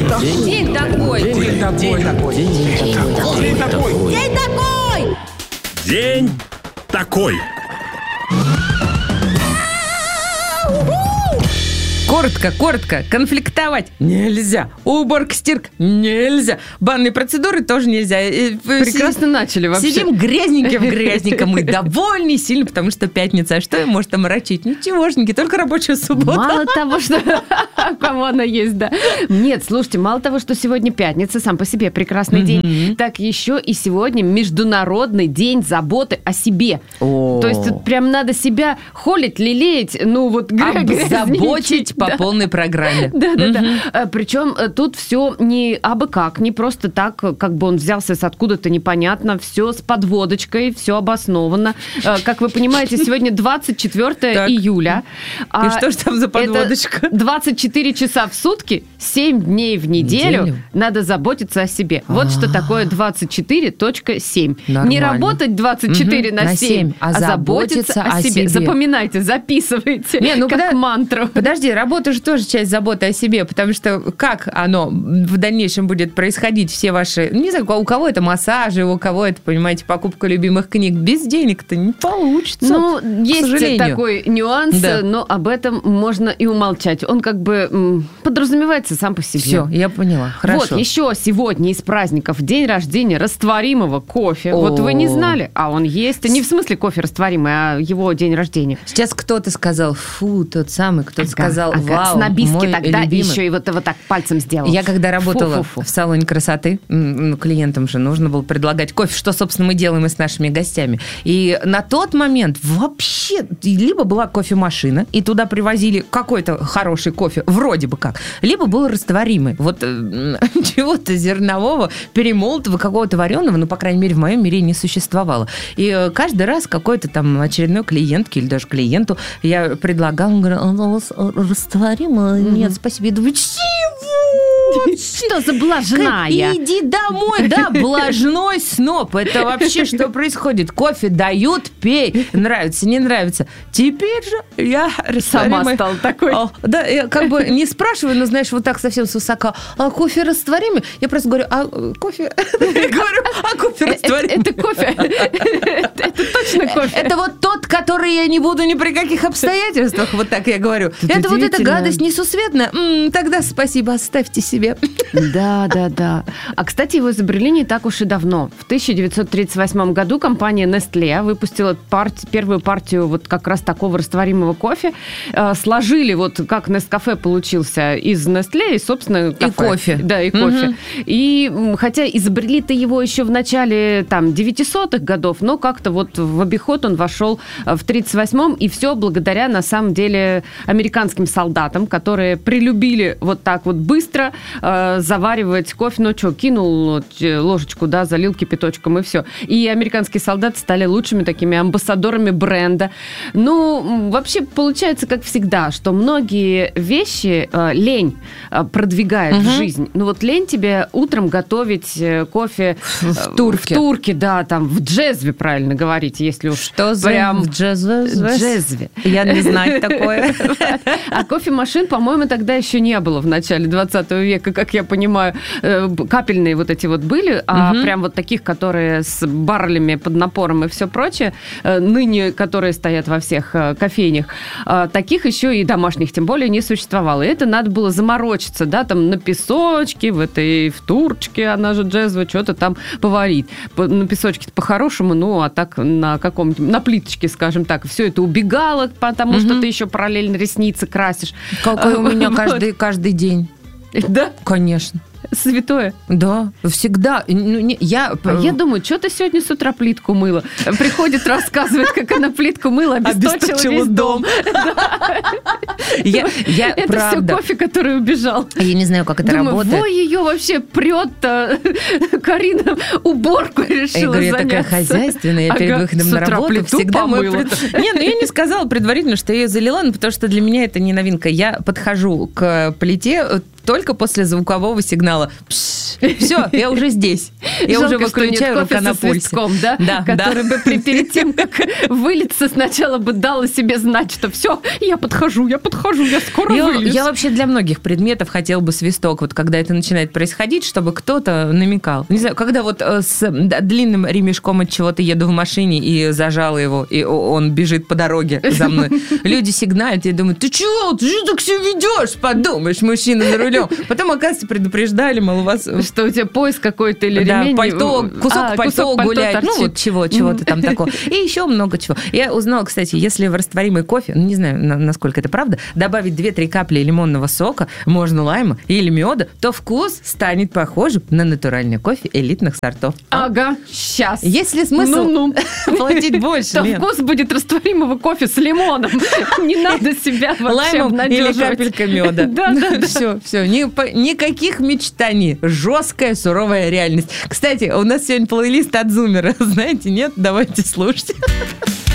День такой. День такой. Коротко, конфликтовать нельзя. Уборка, стирка нельзя. Банные процедуры тоже нельзя. Прекрасно начали вообще. Сидим грязненько, и довольны сильно, потому что пятница. А что им может омрачить? Ничегошеньки, только рабочая суббота. Мало того, что... У кого она есть, да. Нет, слушайте, мало того, что сегодня пятница, сам по себе прекрасный день, так еще и сегодня Международный день заботы о себе. То есть тут прям надо себя холить, лелеять, обзаботить по полной программе. Да. Причем тут все не абы как, не просто так, как бы он взялся с откуда-то непонятно, все с подводочкой, все обосновано. Как вы понимаете, сегодня 24 июля. И что ж там за подводочка? 24 часа в сутки, 7 дней в неделю надо заботиться о себе. Вот что такое 24.7. Не работать 24 на 7, а заботиться о себе. Запоминайте, записывайте, как мантру. Подожди, работа же тоже часть заботы о себе, потому что как оно в дальнейшем будет происходить, все ваши... Не знаю, у кого это массажи, у кого это, понимаете, покупка любимых книг. Без денег-то не получится. Ну, есть такой нюанс, но об этом можно и умолчать. Он как бы подразумевается сам по себе. Все, я поняла. Хорошо. Вот, еще сегодня из праздников день рождения растворимого кофе. Вот вы не знали, а он есть. Не в смысле кофе растворимый, а его день рождения. Сейчас кто-то сказал, фу, тот самый, кто-то сказал, вау, снобистки мой тогда любимый. еще и вот так пальцем сделал. Я когда работала в салоне красоты, клиентам же нужно было предлагать кофе, что, собственно, мы делаем и с нашими гостями. И на тот момент вообще либо была кофемашина, и туда привозили какой-то хороший кофе, вроде бы как, либо был растворимый. Вот чего-то зернового, перемолотого, какого-то вареного, ну, по крайней мере, в моем мире не существовало. И каждый раз какой-то там очередной клиентке или даже клиенту я предлагала, он говорил, у вас растворимый? Нет, спасибо. Я думаю, чего? Что за блажная? Иди домой, да, блажной сноб. Это вообще что происходит? Кофе дают, пей. Нравится, не нравится. Теперь же я сама стала такой. Да, я как бы не спрашиваю, но, знаешь, вот так совсем свысока. А кофе растворимый? Я просто говорю, а кофе? Говорю, а кофе растворимый? Это кофе. Это точно кофе. Это вот тот, который я не буду ни при каких обстоятельствах, вот так я говорю. Это вот эта гадость несусветная. Тогда спасибо, оставьте себе. Да. А, кстати, его изобрели не так уж и давно. В 1938 году компания Nestlé выпустила первую партию вот как раз такого растворимого кофе. Сложили вот как Nescafé получился из Nestlé и, собственно, кафе. И кофе. Да, и кофе. И хотя изобрели-то его еще в начале там 900-х годов, но как-то вот в обиход он вошел в 38-м, и все благодаря, на самом деле, американским солдатам, которые прилюбили вот так вот быстро заваривать кофе. Ну что, кинул ложечку, да, залил кипяточком и все. И американские солдаты стали лучшими такими амбассадорами бренда. Ну, вообще получается, как всегда, что многие вещи лень продвигает в жизнь. Ну вот лень тебе утром готовить кофе в турке, да, там в джезве, правильно говорить, если уж что прям в джезве. Я не знаю такое. А кофемашин, по-моему, тогда еще не было в начале 20 века, как я понимаю. Капельные вот эти вот были, а прям вот таких, которые с баррелями под напором и все прочее, ныне, которые стоят во всех кофейнях, таких еще и домашних тем более не существовало. И это надо было заморочиться, да, там на песочке, в турчке, она же джезвая, что-то там поварить. На песочке по-хорошему, ну, а так на каком-нибудь, на плиточке, скажем так, все это убегало, потому что ты еще параллельно ресницы красишь. Какой у меня каждый день. Да? Конечно. Святое? Да, всегда. Я думаю, что ты сегодня с утра плитку мыла? Приходит, рассказывает, как она плитку мыла, обесточила весь дом. Это все кофе, который убежал. Я не знаю, как это работает. Думаю, ее вообще прет-то. Карина уборку решила заняться. Я такая хозяйственная, я перед выходом на работу всегда мою плиту. Не, я не сказала предварительно, что я ее залила, потому что для меня это не новинка. Я подхожу к плите только после звукового сигнала. Все, я уже здесь. Я уже выключаю, рука на пульсе. Да, который бы перед тем, как вылиться, сначала бы дал о себе знать, что все, я подхожу, я скоро вылез. Я вообще для многих предметов хотела бы свисток, вот когда это начинает происходить, чтобы кто-то намекал. Не знаю, когда вот с длинным ремешком от чего-то еду в машине и зажала его, и он бежит по дороге за мной. Люди сигналят, и думают, ты чего? Ты же так себя ведешь? Подумаешь, мужчина за рулем. Потом, оказывается, предупреждали, мол, у вас... Что у тебя пояс какой-то или ремень? Пальто, кусок пальто гуляет. Торчит. Ну, вот чего-то там такого. И еще много чего. Я узнала, кстати, если в растворимый кофе, не знаю, насколько это правда, добавить 2-3 капли лимонного сока, можно лайма или меда, то вкус станет похожим на натуральный кофе элитных сортов. Ага, сейчас. Есть ли смысл платить больше? То вкус будет растворимого кофе с лимоном. Не надо себя вообще обнадеживать. Или капелька меда. Да. Все. Никаких мечтаний. Жесткая, суровая реальность. Кстати, у нас сегодня плейлист от Зумера. Знаете, нет? Давайте слушать.